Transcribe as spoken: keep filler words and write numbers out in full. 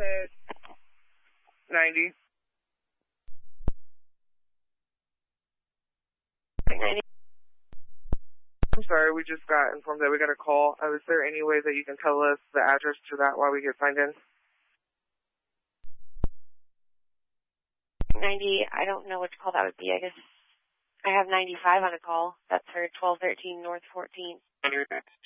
ahead. ninety. ninety. I'm sorry, we just got informed that we got a call. Uh, is there any way that you can tell us the address to that while we get signed in? ninety, I don't know which call that would be. I guess I have ninety-five on a call. That's for twelve thirteen North fourteenth.